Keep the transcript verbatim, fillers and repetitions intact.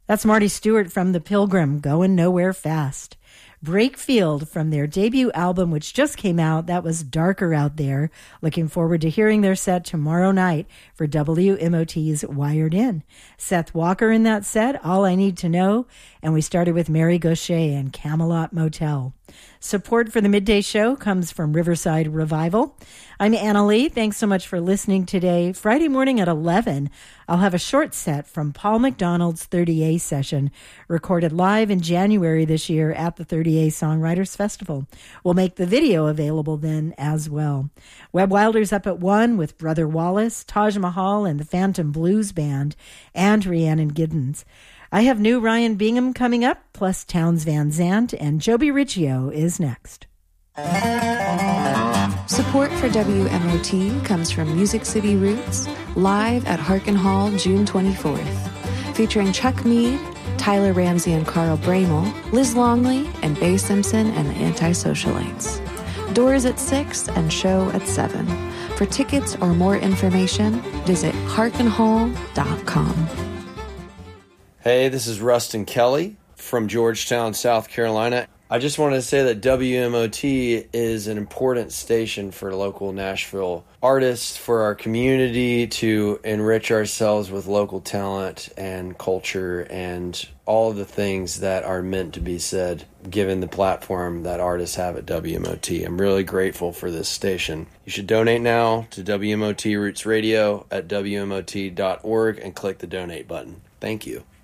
That's Marty Stewart from The Pilgrim, Going Nowhere Fast. Breakfield from their debut album, which just came out. That was Darker Out There. Looking forward to hearing their set tomorrow night for W M O T's Wired In. Seth Walker in that set, All I Need to Know. And we started with Mary Gauthier and Camelot Motel. Support for the Midday Show comes from Riverside Revival. I'm Anna Lee. Thanks so much for listening today. Friday morning at eleven, I'll have a short set from Paul McDonald's thirty A session, recorded live in January this year at the thirty A Songwriters Festival. We'll make the video available then as well. Webb Wilder's up at one with Brother Wallace, Taj Mahal and the Phantom Blues Band, and Rhiannon Giddens. I have new Ryan Bingham coming up, plus Townes Van Zandt, and Joby Riccio is next. Support for W M O T comes from Music City Roots, live at Harken Hall June twenty-fourth, featuring Chuck Mead, Tyler Ramsey and Carl Bramel, Liz Longley, and Bay Simpson and the Antisocialites. Doors at six and show at seven. For tickets or more information, visit harken hall dot com. Hey, this is Rustin Kelly from Georgetown, South Carolina. I just wanted to say that W M O T is an important station for local Nashville artists, for our community to enrich ourselves with local talent and culture and all of the things that are meant to be said, given the platform that artists have at W M O T. I'm really grateful for this station. You should donate now to W M O T Roots Radio at W M O T dot org and click the donate button. Thank you.